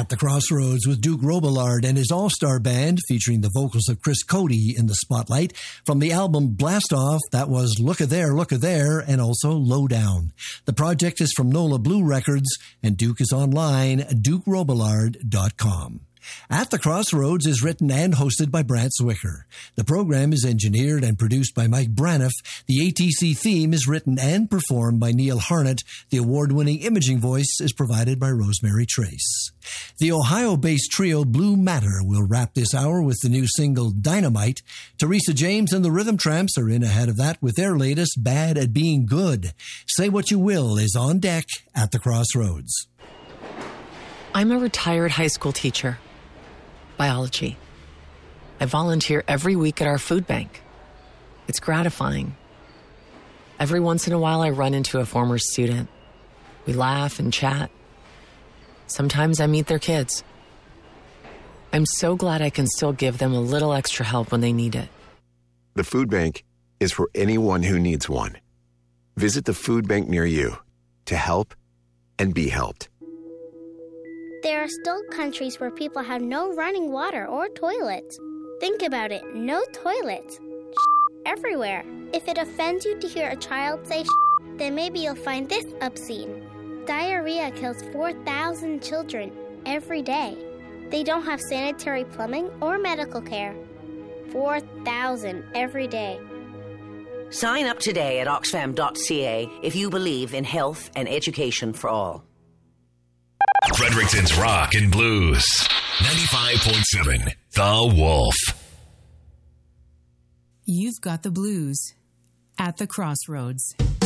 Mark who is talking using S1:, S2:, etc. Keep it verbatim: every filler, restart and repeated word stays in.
S1: At the Crossroads with Duke Robillard and his all-star band featuring the vocals of Chris Cody in the spotlight. From the album Blast Off, that was Look-a There, Look-a There, and also Lowdown. The project is from Nola Blue Records, and Duke is online, duke robillard dot com. At the Crossroads is written and hosted by Brant Zwicker. The program is engineered and produced by Mike Braniff. The A T C theme is written and performed by Neil Harnett. The award-winning imaging voice is provided by Rosemary Trace. The Ohio-based trio Blue Matter will wrap this hour with the new single Dynamite. Teresa James and the Rhythm Tramps are in ahead of that with their latest Bad at Being Good. Say What You Will is on deck at the Crossroads.
S2: I'm a retired high school teacher. Biology. I volunteer every week at our food bank. It's gratifying. Every once in a while, I run into a former student. We laugh and chat. Sometimes I meet their kids. I'm so glad I can still give them a little extra help when they need it.
S3: The food bank is for anyone who needs one. Visit the food bank near you to help and be helped.
S4: There are still countries where people have no running water or toilets. Think about it, no toilets. Everywhere. If it offends you to hear a child say then maybe you'll find this obscene. Diarrhea kills four thousand children every day. They don't have sanitary plumbing or medical care. four thousand every day.
S5: Sign up today at oxfam dot c a if you believe in health and education for all.
S6: Fredericton's Rock and Blues. ninety-five point seven The Wolf.
S7: You've got the blues at the Crossroads.